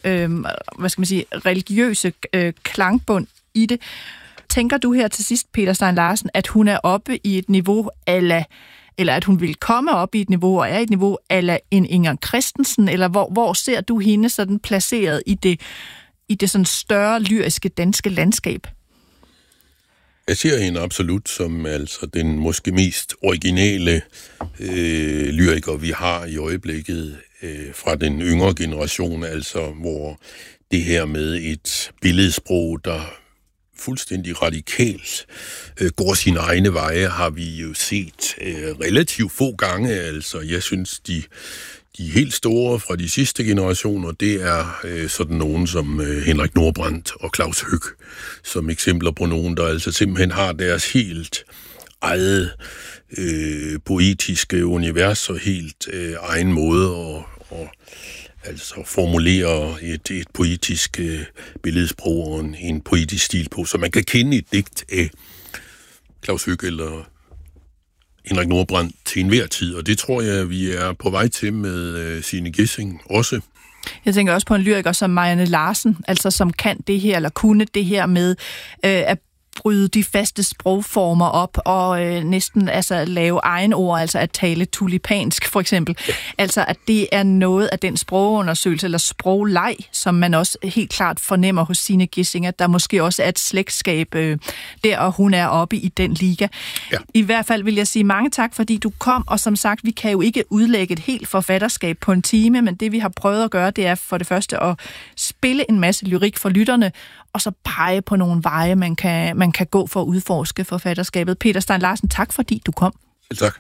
religiøse klangbund i det. Tænker du her til sidst, Peter Stein Larsen, at hun er oppe i et niveau eller at hun vil komme op i et niveau og er i et niveau ala en Inger Christensen, eller hvor ser du hende sådan placeret i det sådan større lyriske danske landskab? Jeg ser hende absolut som altså den måske mest originale lyriker, vi har i øjeblikket fra den yngre generation, altså hvor det her med et billedsprog, der fuldstændig radikalt går sine egne veje, har vi jo set relativt få gange. Altså, jeg synes, de helt store fra de sidste generationer, det er sådan nogen som Henrik Nordbrandt og Claus Høck, som eksempler på nogen, der altså simpelthen har deres helt eget poetiske univers og helt egen måde at altså formulere et poetisk billedsprog og en poetisk stil på, så man kan kende et digt af Claus Høck eller Henrik Nordbrandt til enhver tid, og det tror jeg, vi er på vej til med Signe Gissing også. Jeg tænker også på en lyriker som Marianne Larsen, altså som kan det her, eller kunne det her med at bryde de faste sprogformer op og næsten altså lave egen ord, altså at tale tulipansk for eksempel. Altså at det er noget af den sprogundersøgelse eller sprogleg, som man også helt klart fornemmer hos Signe Gissing, at der måske også er et slægtskab der, og hun er oppe i den liga. Ja. I hvert fald vil jeg sige mange tak, fordi du kom, og som sagt, vi kan jo ikke udlægge et helt forfatterskab på en time, men det vi har prøvet at gøre, det er for det første at spille en masse lyrik for lytterne, og så pege på nogle veje, man kan gå for at udforske forfatterskabet. Peter Stein Larsen, tak fordi du kom. Tak.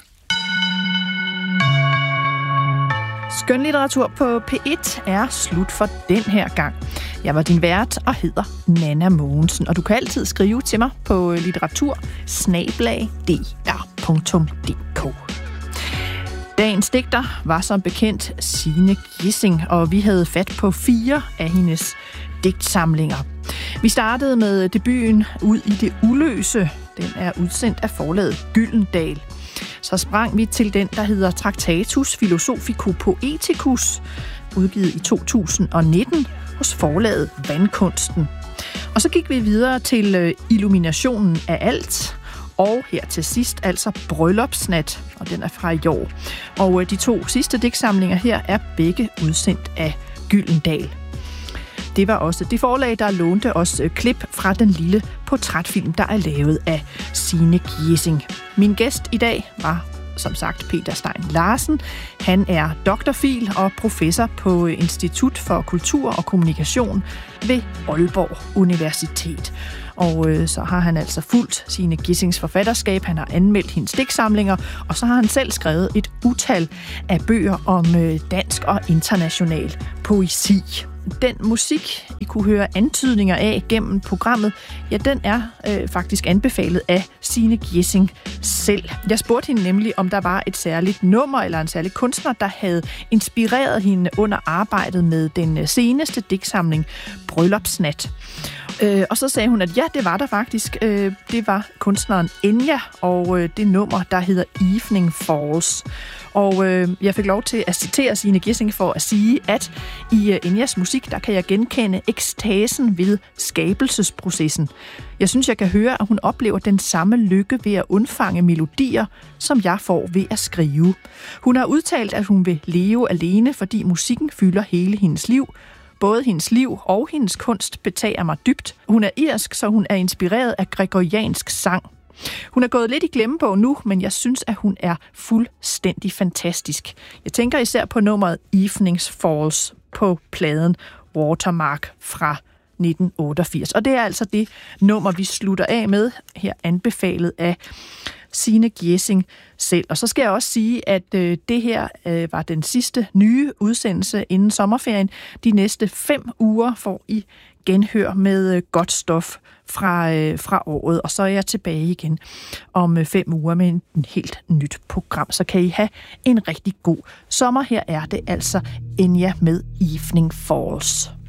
Skønlitteratur på P1 er slut for den her gang. Jeg var din vært og hedder Nanna Mogensen, og du kan altid skrive til mig på litteratur@dr.dk. Dagens digter var som bekendt Signe Gissing, og vi havde fat på 4 af hendes digtsamlinger. Vi startede med debuten Ud i det uløse. Den er udsendt af forlaget Gyldendal. Så sprang vi til den, der hedder Tractatus Philosophico Poeticus, udgivet i 2019 hos forlaget Vandkunsten. Og så gik vi videre til Illuminationen af alt, Og her til sidst altså Bryllupsnat, og den er fra i år. Og de 2 sidste digtsamlinger her er begge udsendt af Gyldendal. Det var også det forlag, der lånte os klip fra den lille portrætfilm, der er lavet af Signe Gjesing. Min gæst i dag var som sagt Peter Stein Larsen. Han er doktorfil og professor på Institut for Kultur og Kommunikation ved Aalborg Universitet. Og så har han altså fulgt Signe Gjessings forfatterskab, han har anmeldt hendes digtsamlinger, og så har han selv skrevet et utal af bøger om dansk og international poesi. Den musik, I kunne høre antydninger af gennem programmet, ja, den er faktisk anbefalet af Signe Gjessing selv. Jeg spurgte hende nemlig, om der var et særligt nummer eller en særlig kunstner, der havde inspireret hende under arbejdet med den seneste digtsamling Bryllupsnat. Og så sagde hun, at ja, det var der faktisk. Det var kunstneren Enya, og det nummer, der hedder Evening Falls. Og jeg fik lov til at citere Signe Gjessing for at sige, at i Enyas musik, der kan jeg genkende ekstasen ved skabelsesprocessen. Jeg synes, jeg kan høre, at hun oplever den samme lykke ved at undfange melodier, som jeg får ved at skrive. Hun har udtalt, at hun vil leve alene, fordi musikken fylder hele hendes liv. Både hendes liv og hendes kunst betager mig dybt. Hun er irsk, så hun er inspireret af gregoriansk sang. Hun er gået lidt i glemmebog nu, men jeg synes, at hun er fuldstændig fantastisk. Jeg tænker især på nummeret Evening Falls på pladen Watermark fra 1988. Og det er altså det nummer, vi slutter af med, her anbefalet af Signe Gjessing selv. Og så skal jeg også sige, at det her var den sidste nye udsendelse inden sommerferien. De næste 5 uger får I genhør med godt stof fra året, og så er jeg tilbage igen om 5 uger med en helt nyt program. Så kan I have en rigtig god sommer. Her er det altså Enya med Evening Falls.